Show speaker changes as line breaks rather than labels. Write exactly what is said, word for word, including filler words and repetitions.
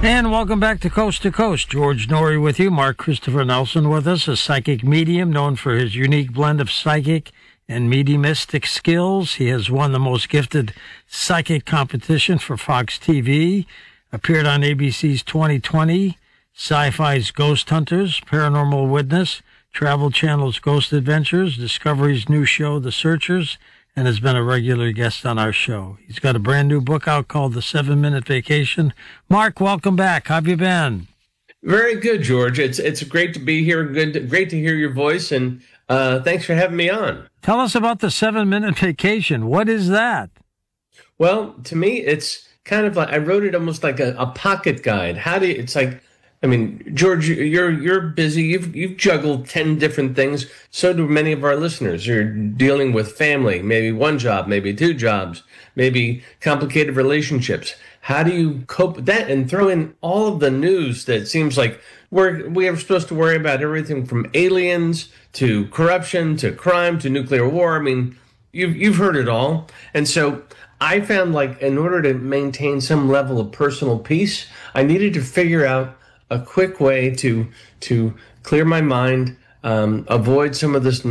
And welcome back to Coast to Coast. George Noory with you. Mark Christopher Nelson with us, a psychic medium known for his unique blend of psychic and mediumistic skills. He has won the most gifted psychic competition for Fox T V, appeared on A B C's twenty twenty, Sci-Fi's Ghost Hunters, Paranormal Witness, Travel Channel's Ghost Adventures, Discovery's new show, The Searchers, and has been a regular guest on our show. He's got a brand new book out called The Seven Minute Vacation. Mark, welcome back. How have you been?
Very good, George. It's it's great to be here. Good, to, great to hear your voice, and uh, thanks for having me on.
Tell us about The Seven Minute Vacation. What is that?
Well, to me, it's kind of like I wrote it almost like a, a pocket guide. How do you, it's like, I mean, George, you're you're busy. You've you've juggled ten different things. So do many of our listeners. You're dealing with family, maybe one job, maybe two jobs, maybe complicated relationships. How do you cope with that and throw in all of the news that seems like we're we are supposed to worry about everything from aliens to corruption to crime to nuclear war? I mean, you've you've heard it all, and so I found like in order to maintain some level of personal peace, I needed to figure out a quick way to to clear my mind, um, avoid some of this